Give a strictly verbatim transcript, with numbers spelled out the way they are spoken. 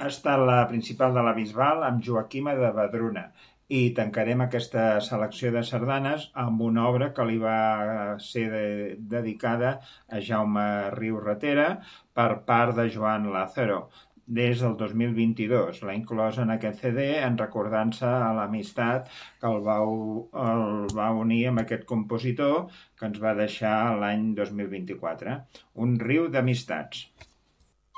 estat la principal de la Bisbal amb Joaquima de Vedruna i tancarem aquesta selecció de sardanes amb una obra que li va ser de, dedicada a Jaume Riu Ratera per part de Joan Lázaro des del dos mil vint-i-dos. L'ha inclòs en aquest C D en recordança a l'amistat que el va, el va unir amb aquest compositor que ens va deixar l'any dos mil vint-i-quatre. Un riu d'amistats.